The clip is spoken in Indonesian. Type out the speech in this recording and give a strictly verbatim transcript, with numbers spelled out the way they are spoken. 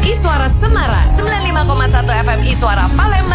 Iswara Semarang, sembilan puluh lima koma satu F M Iswara Palembang.